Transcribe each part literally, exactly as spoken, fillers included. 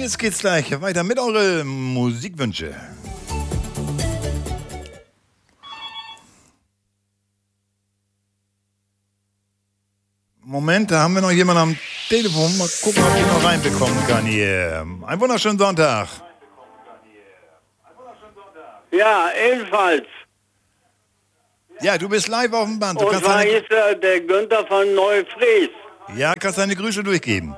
Jetzt geht's gleich weiter mit euren Musikwünsche. Moment, da haben wir noch jemanden am Telefon. Mal gucken, ob ich noch reinbekommen kann hier. Einen wunderschönen Sonntag. Ja, ebenfalls. Ja, du bist live auf dem Band. Du Und kannst zwar deine, ist äh, der Günther von Neufries. ja, kannst deine Grüße durchgeben.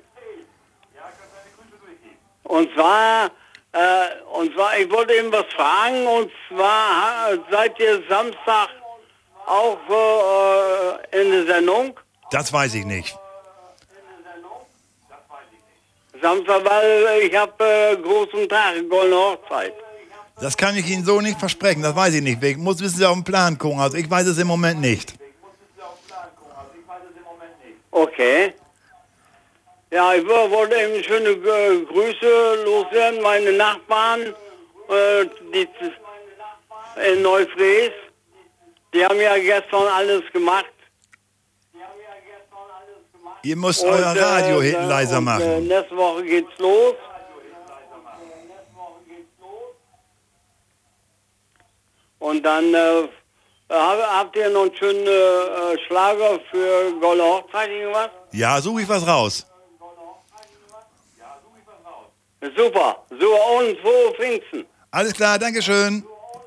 Und zwar, äh, und zwar, ich wollte eben was fragen, und zwar ha- seid ihr Samstag auch äh, in der Sendung? Das weiß ich nicht. Samstag, weil ich habe äh, großen Tag, goldene Hochzeit. Das kann ich Ihnen so nicht versprechen. Das weiß ich nicht. Ich muss wissen Sie auf den Plan gucken. Also ich weiß es im Moment nicht. Okay. Ja, ich wo- wollte eben schöne äh, Grüße loswerden. Meine Nachbarn, äh, die z- in Neufries, die haben ja gestern alles gemacht. Ihr müsst Und, euer Radio äh, hinten leiser und, machen. Äh, nächste Woche geht's los. Und dann äh, hab, habt ihr noch einen schönen äh, Schlager für Goldene Hochzeit, irgendwas? Ja, suche ich was raus. Super, super. Und frohe Pfingsten. Alles klar, Dankeschön.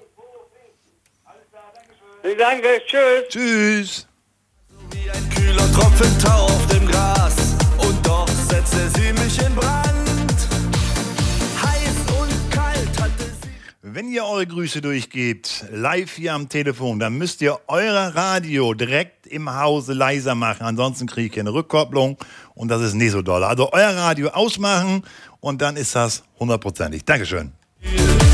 Danke, tschüss. Tschüss. Wie ein kühler Tropfen Tau auf dem Gras. Und doch setzte sie mich in Brand. Heiß und kalt hatte sie. Wenn ihr eure Grüße durchgebt, live hier am Telefon, dann müsst ihr euer Radio direkt im Hause leiser machen. Ansonsten kriege ich eine Rückkopplung und das ist nicht so doll. Also euer Radio ausmachen und dann ist das hundertprozentig. Dankeschön.